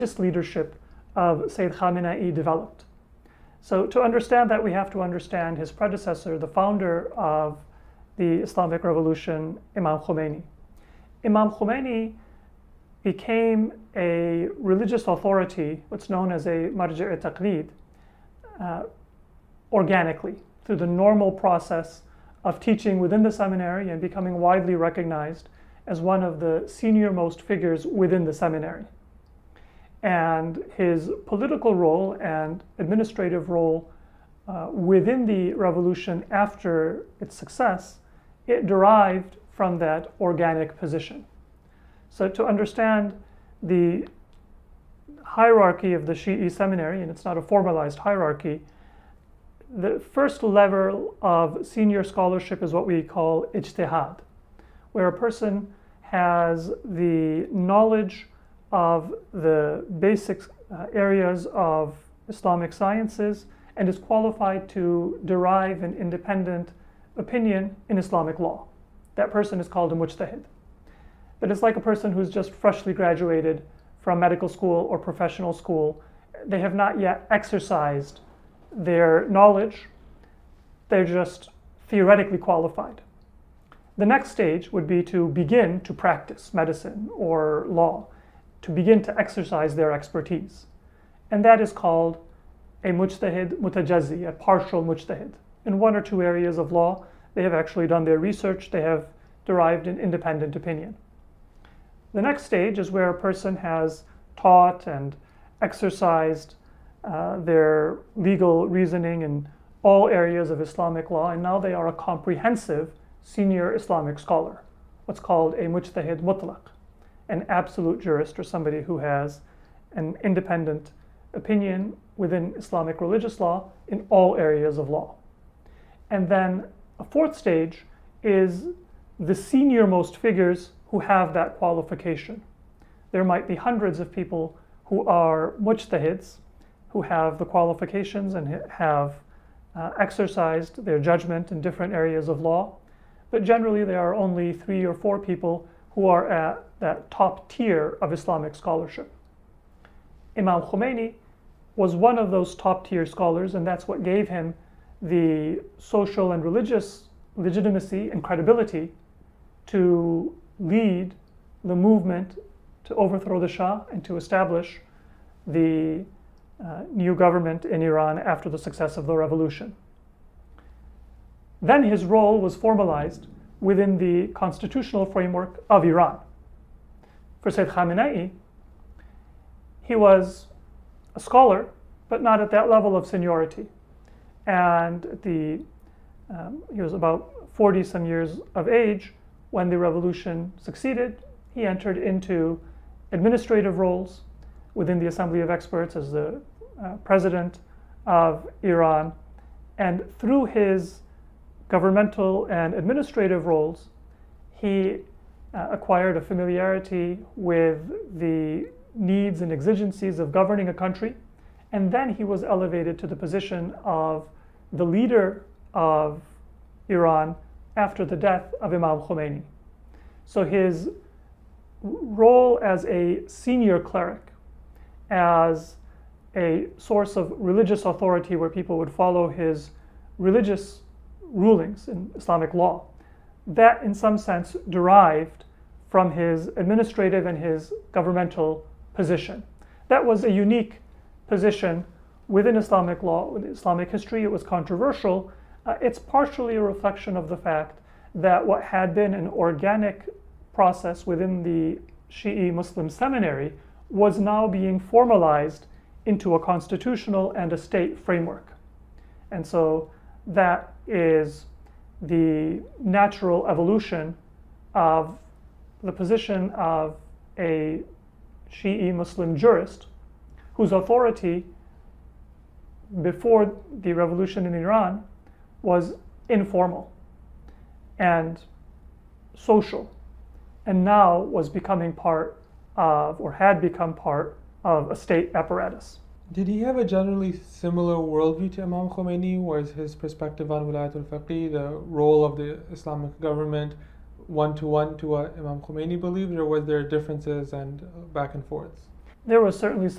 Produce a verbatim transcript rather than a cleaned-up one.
this leadership of Sayyid Khamenei developed. So to understand that, we have to understand his predecessor, the founder of the Islamic Revolution, Imam Khomeini. Imam Khomeini became a religious authority, what's known as a marji' taqlid, uh, organically, through the normal process of teaching within the seminary and becoming widely recognized as one of the senior-most figures within the seminary. And his political role and administrative role uh, within the revolution after its success, it derived from that organic position. So to understand the hierarchy of the Shi'i seminary, and it's not a formalized hierarchy, the first level of senior scholarship is what we call ijtihad, where a person has the knowledge of the basic uh, areas of Islamic sciences and is qualified to derive an independent opinion in Islamic law. That person is called a mujtahid. But it's like a person who's just freshly graduated from medical school or professional school. They have not yet exercised their knowledge. They're just theoretically qualified. The next stage would be to begin to practice medicine or law, to begin to exercise their expertise. And that is called a mujtahid mutajazzi, a partial mujtahid. In one or two areas of law, they have actually done their research, they have derived an independent opinion. The next stage is where a person has taught and exercised uh, their legal reasoning in all areas of Islamic law, and now they are a comprehensive senior Islamic scholar, what's called a mujtahid mutlaq, an absolute jurist, or somebody who has an independent opinion within Islamic religious law in all areas of law. And then a fourth stage is the senior-most figures who have that qualification. There might be hundreds of people who are mujtahids, who have the qualifications and have uh, exercised their judgment in different areas of law, but generally there are only three or four people who are at that top tier of Islamic scholarship. Imam Khomeini was one of those top tier scholars, and that's what gave him the social and religious legitimacy and credibility to lead the movement to overthrow the Shah and to establish the uh, new government in Iran after the success of the revolution. Then his role was formalized within the constitutional framework of Iran. For Sayyid Khamenei, he was a scholar, but not at that level of seniority. And the, um, he was about forty some years of age when the revolution succeeded. He entered into administrative roles within the Assembly of Experts as the uh, president of Iran. And through his governmental and administrative roles, he uh, acquired a familiarity with the needs and exigencies of governing a country. And then he was elevated to the position of the leader of Iran after the death of Imam Khomeini. So his role as a senior cleric, as a source of religious authority where people would follow his religious rulings in Islamic law, that in some sense derived from his administrative and his governmental position. That was a unique position within Islamic law, within Islamic history. It was controversial. Uh, it's partially a reflection of the fact that what had been an organic process within the Shi'i Muslim seminary was now being formalized into a constitutional and a state framework. And so that is the natural evolution of the position of a Shi'i Muslim jurist whose authority before the revolution in Iran was informal and social, and now was becoming part of, or had become part of, a state apparatus. Did he have a generally similar worldview to Imam Khomeini? Was his perspective on Wilayat al-Faqih, the role of the Islamic government, one-to-one to what Imam Khomeini believed, or was there differences and back and forths? There was certainly